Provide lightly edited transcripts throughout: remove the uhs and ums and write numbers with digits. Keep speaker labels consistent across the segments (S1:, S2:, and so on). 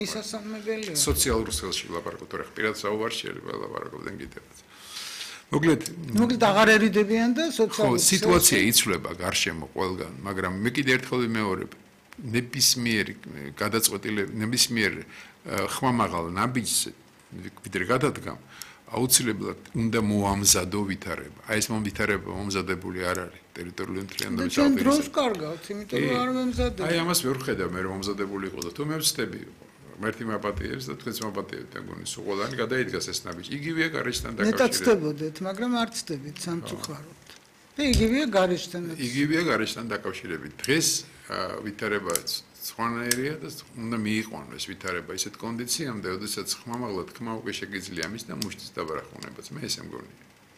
S1: ისასამებელია.
S2: სოციალურ სხელში ლაპარაკობ, თორე პირად საუბარში ლაპარაკობდნენ კიდევაც. მოკლედ
S1: აღარ ერიდებიან და სოციალურ
S2: სიტუაცია იცვლება გარშემო ყველგან, მაგრამ მე კიდე ერთხელ ვიმეორებ, ნებისმიერი გადაწყვეტილება, ნებისმიერ ხმამაღალ ნაბიჯს ვიდრე გადადგამ, აუცილებლად უნდა მოამზადო ვითარება. აი ეს ვითარება მომზადებული არ არის ტერიტორიული მთლიანობის
S1: ჩვენ დროს კარგავთ, იმიტომ რომ არ მომზადებ.
S2: აი ამას ვერ ვხედავ მე რომ მომზადებული იყო და თუ მე ვწდები მერტი მაპატიებს და თქვენც მაპატიებთ ეგონი სულანი გადაიდგას ეს ნაბიჯი. იგივეა გარეშთან დაკავშირებით.
S1: მეტად ცდებოდეთ, მაგრამ არ ცდებით სამწუხაროდ. და იგივეა გარეშთანაც.
S2: იგივეა გარეშთან დაკავშირებით. დღეს ვითარება სხვანაირია და უნდა მიიყვანოს ვითარება ისეთ კონდიციამდე, როდესაც ხმამაღლა თქმა უკვე შეგიძლია მის და მუშტის დაბრახუნებაც. მე ესე მგონია.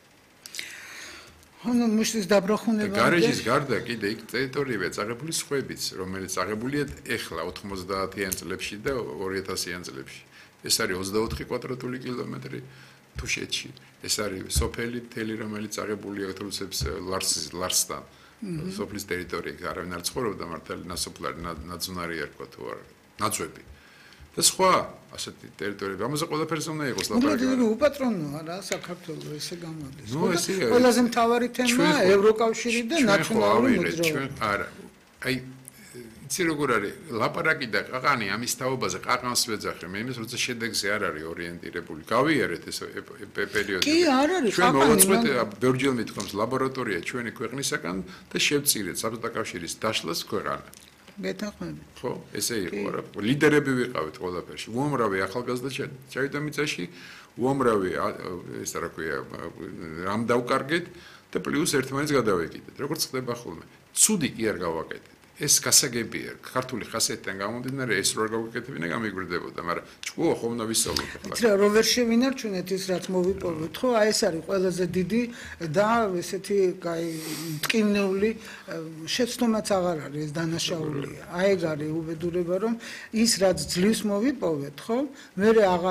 S1: ანუ მუშტის დაბრახუნება
S2: და გარეჟის გარდა კიდე იქ ტერიტორიებია წაღებული სხვებიც, რომელიც წაღებულია ეხლა 90-იან წლებში და 2000-იან წლებში. ეს არის 24 კვადრატული კილომეტრი თუშეთში. ეს არის სოფელი მთელი, რომელიც წაღებულია თურქებს ლარსთან. სოფლის ტერიტორიაზე არავინ არ ცხოვრობდა, მართალი ნასოფლარი, ნაძუნარი ერქვა თუ არა, ნაძვები. და სხვა ასეთი ტერიტორიები, ამაზე ყველაფერს უნდა იყოს ლაპარაკი.
S1: ნუ უპატრონოა რა საქართველოს ესე გამოდის. ყველაზე მთავარი თემაა ევროკავშირი და ნაციონალური მოძრაობა.
S2: არა. აი იცი როგორ არის ლაპარაკი და ყაყანი ამის თაობაზე ყაყანს ვეძახე მე იმის როცა შედეგზე არ არის ორიენტირებული გავიარეთ ეს პერიოდი
S1: კი არ არის
S2: ჩვენ მოვაწყვეთ ბევრჯერ მithქვამს ლაბორატორია ჩვენი ქვეყნისაგან და შევწირეთ საბჭოთა კავშირის დაშლას ქვეყანა
S1: მეთანხმებით
S2: ხო ესე იყო რა ლიდერები ვიყავით ყველაფერში უამრავი ახალგაზრდა ჩავიდა მიწაში უამრავი ეს რა ქვია რამ დავკარგეთ და პლუს ერთმანეთს გადავეკიდეთ როგორც ხდება ხოლმე ცუდი კი არ გავაკეთეთ ეს გასაგებია ქართული ხასიათიდან გამომდინარე ეს რო გავაკეთებინა გამიგვირდებოდა მაგრამ ჭკუა ხომ უნდა ვისწავლოთ ახლა
S1: იცი რა რო ვერ შევინარჩუნეთ ის რაც მოვიპოვოთ ხო აი ეს არის ყველაზე დიდი და ესეთი კაი მტკივნეული შეცდომაც აღარ არის ეს დანაშაულია აი ეგ არის უბედურება რომ ის რაც ძლივს მოვიპოვეთ ხო მე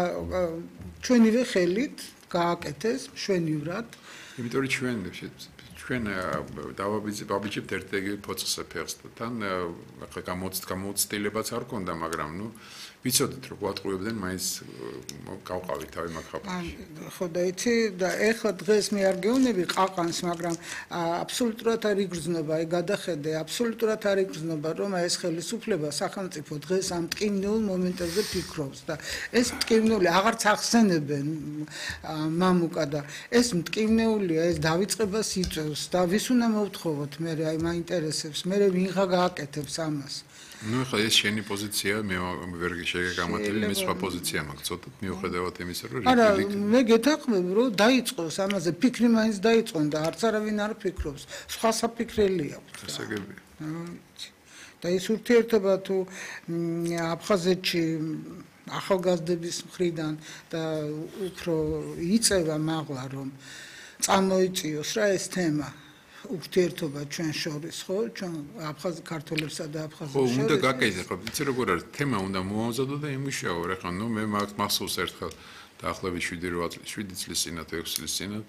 S1: ჩვენივე ხელით გააკეთეს მშვენივრად
S2: იმიტომ რომ ჩვენ დავაბიჯებთ ერთ-ერთი ფოცხზე ფეხს და თან ახლა გამოცდილებაც არ ქონდა მაგრამ ნუ ვიცოდით რომ გვატყუებდნენ მაინც გავყავით თავი მაგხაპაში
S1: ხო და იცი და ეხლა დღეს მე არ გეუბნები ყაყანს მაგრამ აბსოლუტურად არ იგრძნობა აი გადახედე აბსოლუტურად არ იგრძნობა რომ ეს ხელისუფლება სახელმწიფო დღეს ამ მტკივნეულ მომენტებზე ფიქრობს და ეს მტკივნეული აღარც ახსენებენ მამუკა და ეს მტკივნეულია ეს დავიწყებას იწევს და ვის უნდა მოვთხოვოთ მე აი მაინტერესებს მე ვინღა გააკეთებს ამას
S2: ნუ ახლა ეს შენი პოზიცია მე ვერ შეგამართლე მე სხვა პოზიცია მაქვს ცოტა მიუხედავად იმისა რომ
S1: არა მე გეთანხმებ რომ დაიწყოს ამაზე ფიქრი მაინც დაიწყონ და არც არავინ არ ფიქრობს სხვა საფიქრელი აქვს
S2: გასაგებია
S1: და ის ურთიერთობა თუ აფხაზეთში ახალგაზრდების მხრიდან და უფრო იწევა მაღლა რომ წამოიწიოს რა ეს თემა ურთიერთობა ჩვენ შორის ხო ჩვენ ქართველებსა და აფხაზებს
S2: შორის ხო უნდა გაკეთდეს ხო იცი როგორ არის თემა უნდა მოამზადო და იმუშაო რა ხო ნუ მე მახსოვს ერთხელ დაახლოებით 7 წლის წინათ 6 წლის წინათ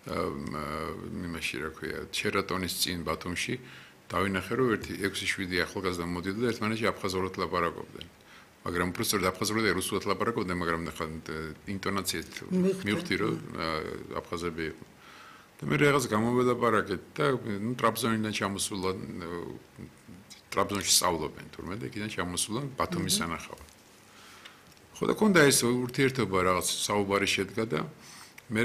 S2: იმაში რა ქვია შერატონის წინ ბათუმში დავინახე რომ 6-7 ახალგაზრდა მოდიოდა და ერთმანეთში აფხაზურად ლაპარაკობდნენ მაგრამ უბრალოდ აფხაზურად და რუსულად ლაპარაკობდნენ მაგრამ ნახა ინტონაციით მივხვდი რომ აფხაზები იყო და მე რაღაც გამოვედაპარაკეთ და ნუ ტრაბზონიდან ჩამოსულა ტრაბზონში სწავლობენ თურმე და იქიდან ჩამოსულა ბათუმის სანახავად ხო და კონდა ეს ურთიერთობა რაღაც საუბარი შედგა და მე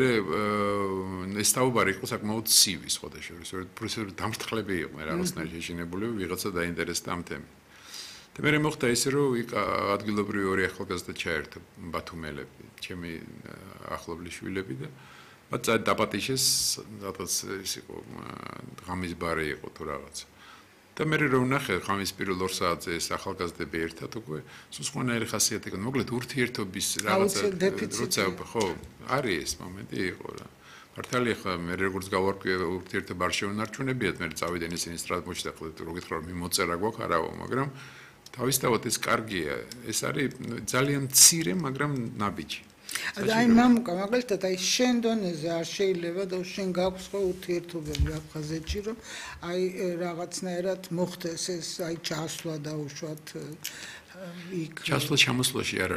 S2: ეს საუბარი იყო საკმაოდ ცივი სხვათა შორის პროფესორი დამრთლები იყვნენ რაღაცნაირად შეშინებული ვიღაცა დაინტერესდა ამ თემით და მე მოხდა ისე რომ ადგილობრივი ორი ახალგაზრდა ჩაერთო ბათუმელები ჩემი ახლობლის შვილები და მათ დაპატიშეს რაღაც ის იყო ღამის ბარი იყო თუ რაღაც და მე რომ ნახე ღამის პირველ 2 საათზე ეს ახალგაზრდები ერთად უკვე სხვანაირი ხასიათი იყო მოკლედ ურთიერთობის რაღაცა როცა ხო არის ეს მომენტი იყო რა მართალია ხა მე როგორც გავარკვიე ურთიერთობა არ შეუნარჩუნებიათ მე წავიდენ ისინი სტრატმოჩი და რო გითხრა რომ მიმოწერა გვაქვს არაო მაგრამ თავისთავად ეს კარგია ეს არის ძალიან მცირე მაგრამ ნაბიჯი
S1: აი მამუკა მაგალითად აი შენ დონეზე არ შეიძლება და შენ გაქვს ხო ურთიერთობები აფხაზეთში რომ აი რაღაცნაირად მოხდეს ეს აი ჩასვლა და უშუალოდ იქ
S2: ჩასვლა-ჩამოსვლაში არ